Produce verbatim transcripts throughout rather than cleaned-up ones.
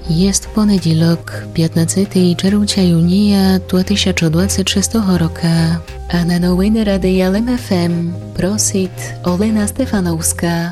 Jest poniedziałek, piętnastego czerwca junia dwa tysiące dwudziestego szóstego roku, a na nowiny Radia L M F M prosi Olena Stefanowska.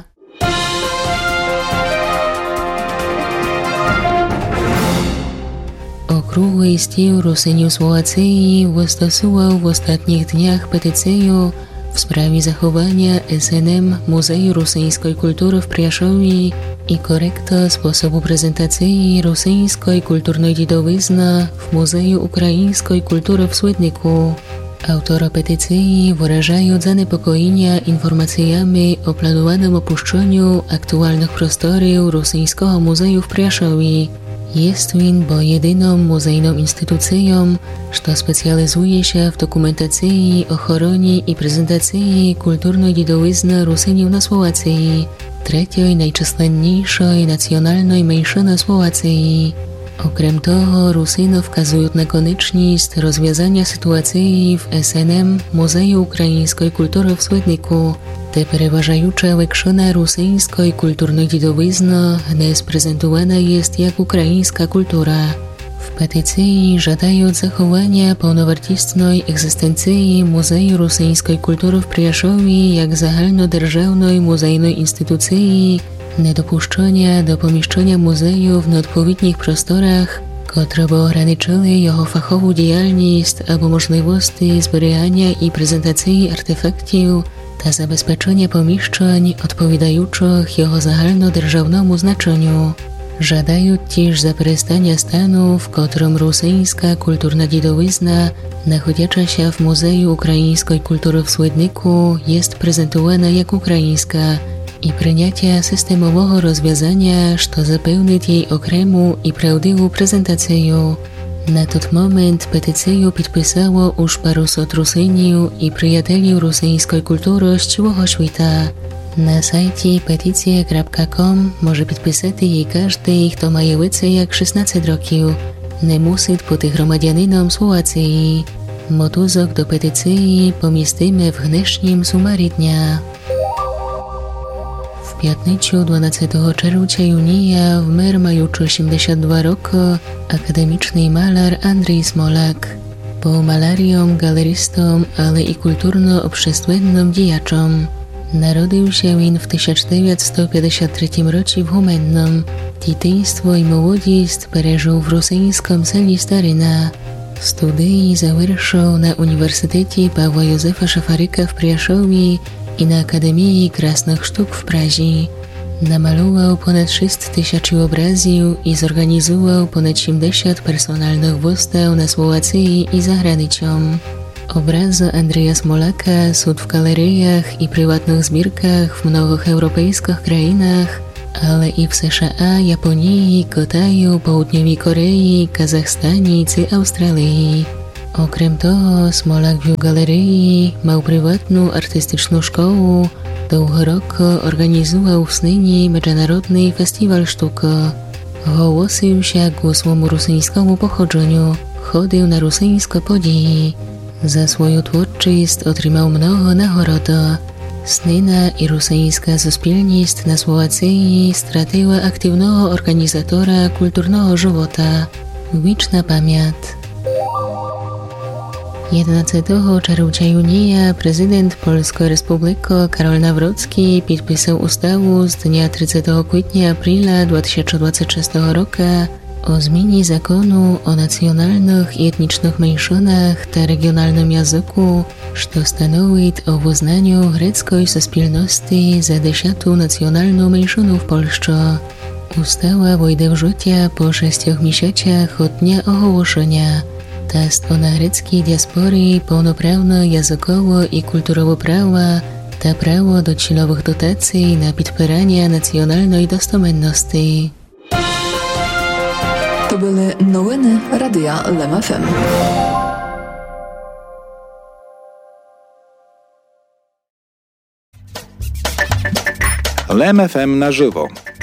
Okrągły stół Rusyniów Słowacji wystosował w ostatnich dniach petycję w sprawie zachowania S N M Muzeum Rosyjskiej Kultury w Praszowie i korekta sposobu prezentacji rosyjskiej kulturnej dziedziny w Muzeum Ukraińskiej Kultury w Swedniku. Autora petycji wyrażają zaniepokojenie informacjami o planowanym opuszczeniu aktualnych prostorów rosyjskiego muzeum w Praszowie. Jest on bo jedyną muzejną instytucją, która specjalizuje się w dokumentacji, ochronie i prezentacji kulturnej dziedziny Rusyniów na Słowacji, trzeciej najczyslenniejszej nacjonalnej mniejszyny Słowacji. Okrem toho Rusynów wskazują na konieczność rozwiązania sytuacji w S N M Muzeum Ukraińskiej Kultury w Swedniku. Te przeważająca większość rosyjskiej kulturnej dziedziny dnes prezentowana jest jak ukraińska kultura. W petycji żądają zachowania pełnowartościowej egzystencji Muzeum Rosyjskiej Kultury w Praszowie jak zahalnodержавnej muzejnej instytucji, niedopuszczenia do pomieszczenia muzeów na odpowiednich prostorach, które by ograniczyły jego fachową działalność albo możliwości zbierania i prezentacji artefaktów, ta zabezpieczenia pomieszczeń odpowiadających jego zahalnodержавному znaczeniu. Żądają też zaprzestania stanu, w którym rosyjska kulturna dziedzina, znajdąca się w Muzeum Ukraińskiej Kultury w Swedniku, jest prezentowana jak ukraińska i przyjęcia systemowego rozwiązania, które zapewni jej okremu i prawdziwą prezentację. Na ten moment petycję podpisało już paruset Rusynów i przyjaciół rosyjskiej kultury z całego świata. Na sajcie petycja kropka com może podpisać jej każdy, kto ma więcej jak szesnaście roków. Nie musi być gromadianinom Słowacji. Motuzok do petycji pomieścimy w dnešním sumarii dnia. W piątnicę dwunastego czerwca junia wmer mający osiemdziesiąt dwa roku akademiczny malarz Andrzej Smolak. Był malarią, galerystą, ale i kulturno-obszestwennym działaczem. Narodził się on w tysiąc dziewięćset pięćdziesiątym trzecim roku w Humennom. Dzieciństwo i młodość przeżył w rosyjskim seli Staryna. Studia zakończył na Uniwersytecie Pawła Józefa Szafaryka w Praszowie i na Akademii Krasnych Sztuk w Prazie. Namalował ponad sześć tysięcy obrazów i zorganizował ponad siedemdziesiąt personalnych wystaw na Słowacji i za granicą. Obrazy Andrzeja Smolaka są w galeriach i prywatnych zbiorkach w mnogich europejskich krajach, ale i w S Z A, Japonii, Kitaju, Południowej Korei, Kazachstanie i Australii. Okrem toho Smolak w galerii miał prywatną artystyczną szkołę, długo roku organizował w Snynie międzynarodny festiwal sztuki. Głosił się ku swemu rosyjskiemu pochodzeniu, chodził na rosyjskie podії. Za swoją twórczość otrzymał mnogo nagród. Snyna i rosyjska społeczność na Słowacji straciła aktywnego organizatora kulturnego żywota. Wieczna pamięć. jedenastego czerwca junia prezydent Polskiej Republiki Karol Nawrocki podpisał ustawę z dnia trzydziestego kwietnia aprila dwa tysiące dwudziestego szóstego roku o zmianie zakonu o nacjonalnych i etnicznych mniejszynach ta regionalnym języku, co stanowi o uznaniu greckiej społeczności za dziesiątą nacjonalną mniejszynę w Polsce. Ustawa wejdzie w życie po sześciu miesiącach od dnia ogłoszenia. Ta strona greckiej diaspory pełnoprawne językowo i kulturowo prawa, ta prawo do celowych dotacji na podpieranie nacjonalnej dostomenności. To były nowiny Radia L M F M. L M F M na żywo.